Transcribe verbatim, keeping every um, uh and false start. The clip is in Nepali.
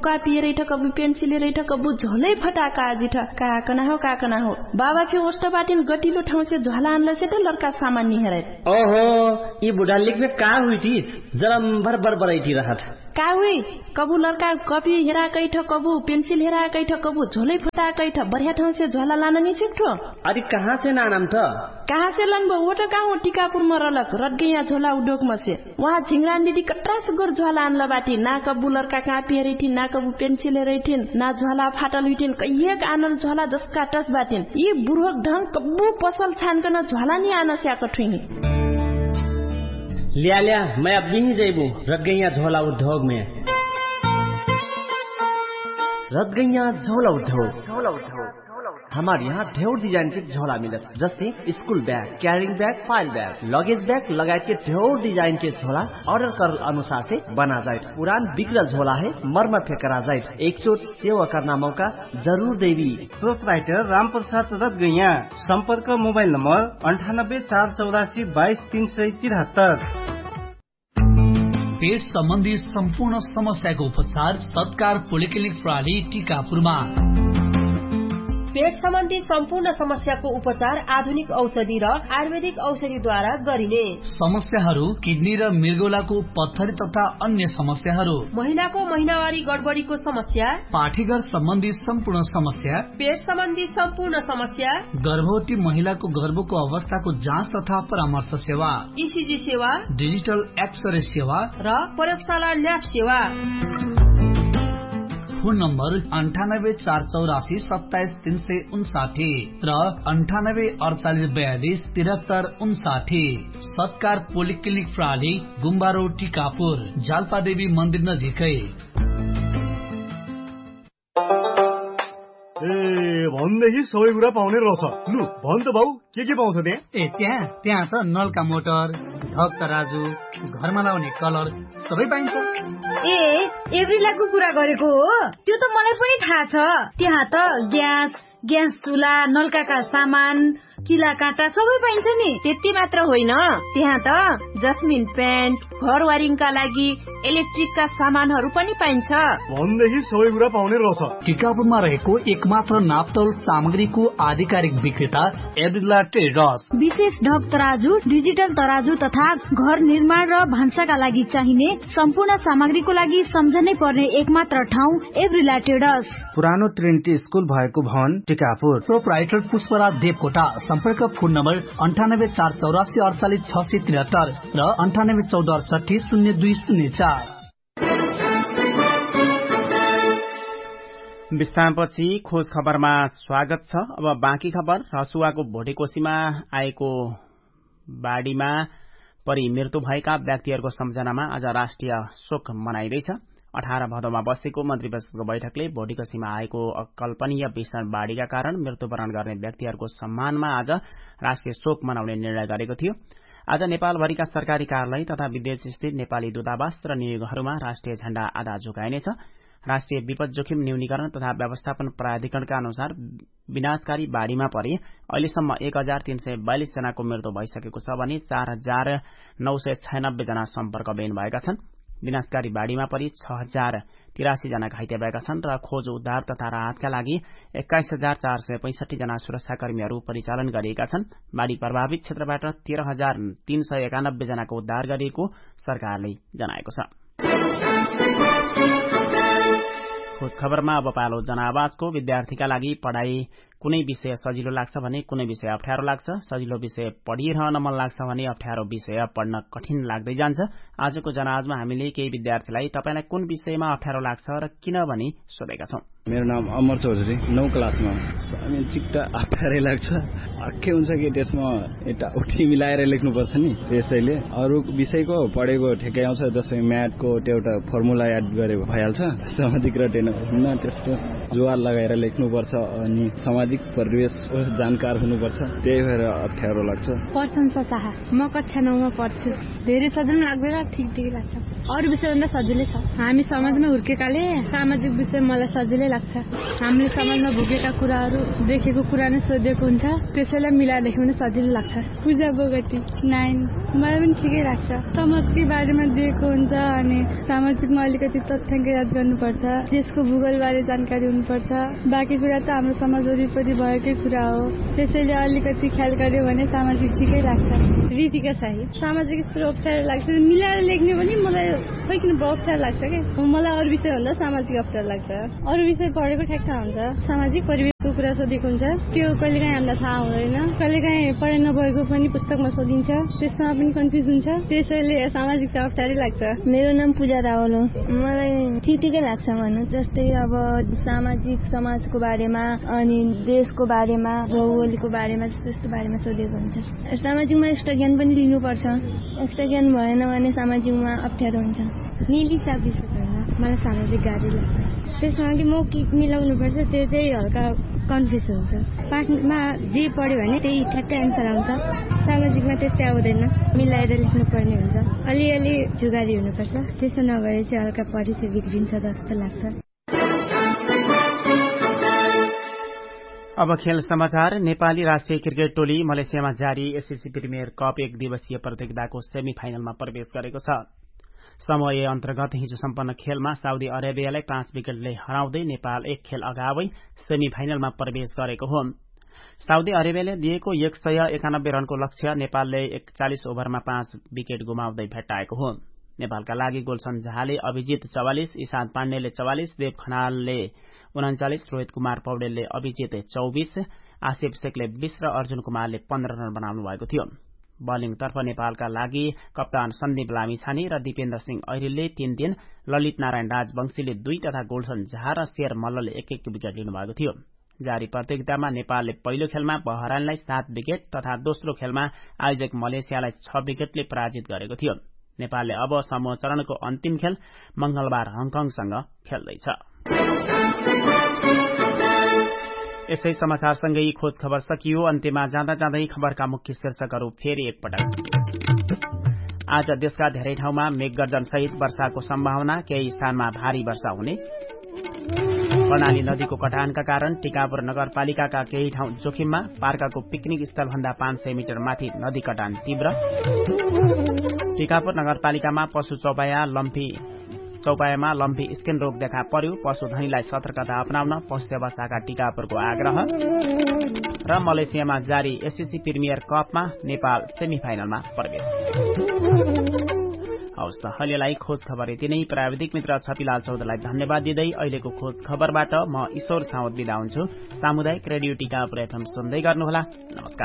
कापी हेरै ठ कबु पेन्सिल हेरै ठ कबु झोलै फटाका आजी ठ का कना हो का कना हो बाबा फे ओस्ट बाटिन गटिलो ठाउँ से झोला आनले से त लड़का सामान नि हेरै ओहो ई बुढा लेख्ने का हुई थी जरा भर भर बराइटी रहत का हुई कबु लड़का कॉपी हेरा कै ठ कबु पेन्सिल हेरा कै ठ कबु झोलै फटा कै ठ बढ़िया ठाउँ से झोला लान नि छिक्ठो अरे कहाँ से नानम त कहाँ से लन बो ओटा का हो टिकापुर म रलक रटगैया झोला उडोक म से वहाँ झिंगरान दिदी कट्रा सुगर झोला आनला बाटी ना कबु लड़का कापी हेरै थी ना कबु पेन्सिल हेरै थी ना झोला फाटल हुइथिन कहिएक आनल झोला जसका टस बाटिन ई बुढोक ढंग कबु पसल छानकन झोला नि आन स्याक ठुइनी लिया लिया मैं अब भी नहीं जाइबू रटगैया झोला उद्योग में रटगैया झोला उद्योग झोला उद्योग हमारे यहाँ ढेर डिजाइन के झोला मिलत जैसे school bag carrying bag file bag luggage bag लगाए के ढेर डिजाइन के झोला ऑर्डर कर अनुसार से बना जाए पुरान बिगड़ल झोला है मरम्मत करा जाए एक चोट सेवा करना मौका जरूर देवी प्रोपराइटर राम प्रसाद रटगैया संपर्क मोबाइल नंबर अंठानब्बे चार चौरासी बाईस तीन सय तिहत्तर। पेट सम्बन्धी सम्पूर्ण समस्याको उपचार सत्कार पोलिक्लिनिक प्रणाली टीकापुरमा। पेट सम्बन्धी सम्पूर्ण समस्याको उपचार आधुनिक औषधि र आयुर्वेदिक औषधिद्वारा गरिने समस्याहरू किडनी र मृगौलाको पत्थरी तथा अन्य समस्याहरू महिलाको महिनावारी गडबडीको समस्या पाठीघर सम्बन्धी सम्पूर्ण समस्या पेट सम्बन्धी सम्पूर्ण समस्या गर्भवती महिलाको गर्भको अवस्थाको जाँच तथा परामर्श सेवा ईसीजी सेवा डिजिटल एक्सरे सेवा र प्रयोगशाला ल्याब सेवा। फोन नम्बर अंठानब्बे चार चौरासी सत्ताइस तीन सय उन्साठी र अंठानब्बे अड़चालीस बयालीस तिहत्तर उन्साठी। सत्कार पोलिक्लिनिक प्रणाली गुम्बा रोड टीकापुर जाल्पादेवी मन्दिर नजिकै। ए भन्देखि सबै कुरा पाउने रहेछ लु भन त बाउ के के पाउँछ त्यहाँ ए त्यहाँ त्यहाँ त नलका मोटर ढक तराजु घरमा लाउने कलर सबै पाइन्छ। ए एभ्रिलाको कुरा गरेको हो त्यो त मलाई पनि थाहा छ त्यहाँ त ग्यास ग्यास चुला नलकाका सामान किला काँटा सबै पाइन्छ नि। त्यति मात्र होइन त्यहाँ त जस्मिन पेन्ट घर वायरिङका लागि इलेक्ट्रिकका सामानहरू पनि पाइन्छ भन्देखि सबै कुरा पाउने रहेछ। टिकापुरमा रहेको एकमात्र नापतोल सामग्रीको आधिकारिक विक्रेता एभ्रिला ट्रेडर्स। विशेष ढक तराजु डिजिटल तराजु तथा घर निर्माण र भान्साका लागि चाहिने सम्पूर्ण सामग्रीको लागि सम्झनै पर्ने एकमात्र ठाउँ एभ्रिला ट्रेडर्स। पुरानो ट्रिनिटी स्कुल भएको भवन टिकापुर। प्रोपराइटर पुष्पराज देवकोटा। सम्पर्क फोन नम्बर अन्ठानब्बे चार चौरासी अडचालिस छ सय त्रिहत्तर र अन्ठानब्बे चौध अडसठी शून्य दुई शून्य चार। विश्रामपछि खोज खबरमा स्वागत छ। अब बाँकी खबर। रसुवाको भोटेकोशीमा आएको बाढीमा परि मृत्यु भएका व्यक्तिहरूको सम्झनामा आज राष्ट्रिय शोक मनाइँदैछ। अठार भदौमा बसेको मन्त्री परिषदको बैठकले भोटेकोशीमा आएको अकल्पनीय भीषण बाढ़ीका कारण मृत्युवरण गर्ने व्यक्तिहरूको सम्मानमा आज राष्ट्रिय शोक मनाउने निर्णय गरेको थियो। आज नेपालभरिका सरकारी कार्यालय तथा विदेश स्थित नेपाली दूतावास र नियोगहरूमा राष्ट्रिय झण्डा आधा झुकाइनेछ। राष्ट्रिय विपद जोखिम न्यूनीकरण तथा व्यवस्थापन प्राधिकरणका अनुसार विनाशकारी बाढ़ीमा परि अहिलेसम्म एक हजार तीन सय बयालिस जनाको मृत्यु भइसकेको छ भने चार हजार नौ सय छयानब्बे जना सम्पर्कविहीन भएका छन्। विनाशकारी बाढ़ीमा परि छ हजार तिरासी जना घाइते भएका छन् र खोज उद्धार तथा राहतका लागि एक्काइस हजार चार सय पैंसठी जना सुरक्षाकर्मीहरू परिचालन गरिएका छन्। बाढ़ी प्रभावित क्षेत्रबाट तेह्र हजार तीन सय एकानब्बे जनाको उद्धार गरिएको सरकारले जनाएको छ। खोज खबरमा अब पालो जनावाजको। विद्यार्थीका लागि पढ़ाई कुनै विषय सजिलो लाग्छ भने कुनै विषय अप्ठ्यारो लाग्छ। सजिलो विषय पढिरहन मन लाग्छ भने अप्ठ्यारो विषय पढ्न कठिन लाग्दै जान्छ। आजको जनावाजमा हामीले केही विद्यार्थीलाई तपाईलाई कुन विषयमा अप्ठ्यारो लाग्छ र किन भनी सोधेका छौं। मेरो नाम अमर चौधरी, नौ क्लासमा। अनि चिट्टा अप्ठ्यारै लाग्छ। के हुन्छ कि त्यसमा एउटा उठी मिलाएर लेख्नुपर्छ नि, त्यसैले अरू विषयको पढेको ठेकै आउँछ। जस्तै म्याथको एउटा फर्मुला याद गरेको भइहाल्छ। सामाजिक र टेन त्यस्तो जोवार लगाएर लेख्नुपर्छ। अनि सामाजिक परिवेश जानकार हुनुपर्छ, त्यही भएर अप्ठ्यारो लाग्छ। प्रशंसा शाह, म कक्षा नौमा पढ्छु। धेरै सजिलो लाग्दैन, ठिक ठिक लाग्छ। अरू विषयभन्दा सजिलै छ। हामी समाजमा हुर्केकाले सामाजिक विषय मलाई सजिलै लाग्छ। हामीले समाजमा भोगेका कुराहरू, देखेको कुरा नै सोधेको हुन्छ, त्यसैलाई मिलाएर लेख्नु सजिलो लाग्छ। पूजा बोगटी नाइन, मलाई पनि ठिकै लाग्छ। समाजकै बारेमा दिएको हुन्छ अनि सामाजिकमा अलिकति तथ्याङ्क याद गर्नुपर्छ, देशको भूगोलबारे जानकारी हुनुपर्छ। बाँकी कुरा त हाम्रो समाज वरिपरि भएकै कुरा हो, त्यसैले अलिकति ख्याल गर्यो भने सामाजिक ठिकै लाग्छ। रीतिका शाही, सामाजिक यस्तो अप्ठ्यारो लाग्छ, मिलाएर लेख्ने पनि मलाई खोइ किन अप्ठ्यारो लाग्छ क्या। मलाई अरू विषयभन्दा सामाजिक अप्ठ्यारो लाग्छ। अरू विषय पढेको ठ्याक्क हुन्छ, सामाजिक परिवेशको कुरा सोधेको हुन्छ, त्यो कहिलेकाहीँ हामीलाई थाहा हुँदैन। कहिलेकाहीँ पढाइ नभएको पनि पुस्तकमा सोधिन्छ, त्यसमा पनि कन्फ्युज हुन्छ, त्यसैले सामाजिक त अप्ठ्यारै लाग्छ। मेरो नाम पूजा रावल हो। मलाई ठिक ठिकै लाग्छ भनौँ। जस्तै अब सामाजिक समाजको बारेमा अनि देशको बारेमा, भौगोलिकको बारेमा, त्यस्तो यस्तो बारेमा सोधेको हुन्छ। सामाजिकमा एक्स्ट्रा ज्ञान पनि लिनुपर्छ, एक्स्ट्रा ज्ञान भएन भने सामाजिकमा अप्ठ्यारो हुन्छ। निलिसा विश्वकर्मा, मलाई सामाजिक गाह्रो लाग्छ। त्यसमा कि म के मिलाउनुपर्छ त्यो चाहिँ हल्का कन्फ्युज हुन्छ। पाठमा जे पढ्यो भने त्यही ठ्याक्कै एन्सर आउँछ, सामाजिकमा त्यस्तै आउँदैन, मिलाएर लेख्नुपर्ने हुन्छ। अलिअलि जुगारी हुनुपर्छ, त्यसो नभए चाहिँ हल्का परिचय बिग्रिन्छ जस्तो लाग्छ। अब खेल समाचार। नेपाली राष्ट्रिय क्रिकेट टोली मलेसियामा जारी एसएससी प्रिमियर कप एक दिवसीय प्रतियोगिताको सेमी फाइनलमा प्रवेश गरेको छ। समूह ए अन्तर्गत हिजो सम्पन्न खेलमा साउदी अरेबियालाई पाँच विकेटले हराउँदै नेपाल एक खेल अगावै सेमी फाइनलमा प्रवेश गरेको हो। साउदी अरेबियाले दिएको एक सय एकानब्बे रनको लक्ष्य नेपालले एकचालिस ओभरमा पाँच विकेट गुमाउँदै भेट्टाएको हो। नेपालका लागि गोलसन झाले अभिजित चौवालिस, इशान्त पाण्डेले चौवालिस, देव खनालले उन्चालिस, रोहित कुमार पौडेलले अभिजित चौबिस, आसिफ शेखले बीस र अर्जुन कुमारले पन्ध्र रन बनाउनु भएको थियो। बलिङतर्फ नेपालका लागि कप्तान सन्दीप लामिछाने र दिपेन्द्र सिंह ऐरिलले तीन तीन, ललित नारायण राजवंशीले दुई तथा गोलसन झा र शेर मल्लले एक एक विकेट लिनुभएको थियो। जारी प्रतियोगितामा नेपालले पहिलो खेलमा बहराइनलाई सात विकेट तथा दोस्रो खेलमा आयोजक मलेसियालाई छ विकेटले पराजित गरेको थियो। नेपालले अब समूह चरणको अन्तिम खेल मंगलबार हङकङसँग खेल्दैछ। यसै समाचारसँगै खोज खबर सकियो। अन्त्यमा जाँदा जाँदै खबरका मुख्य शीर्षकहरू फेरि एकपटक। आज देशका धेरै ठाउँमा मेघगर्जन सहित वर्षाको सम्भावना, केही स्थानमा भारी वर्षा हुने। कर्णाली नदीको कटानका कारण टिकापुर नगरपालिकाका केही ठाउँ जोखिममा, पार्काको पिकनिक स्थलभन्दा पाँच सय मिटर माथि नदी कटान तीव्र। टिकापुर नगरपालिकामा पशु चौपाया लम्फी चौपायामा लम्फी स्किन रोग देखा पर्यो, पशुधनीलाई सतर्कता अपनाउन पशु सेवा शाखा टिकापुरको आग्रह। र मलेसियामा जारी एसएससी प्रिमियर कपमा नेपाल सेमी फाइनलमा प्रवेश। हवस् त अहिलेलाई खोज खबर यति नै। प्राविधिक मित्र छपिलाल चौधरीलाई धन्यवाद दिँदै अहिलेको खोज खबरबाट म ईश्वर साउद बिदा हुन्छु। सामुदायिक रेडियो टिकापुर एफएम सुन्दै गर्नुहोला। नमस्कार।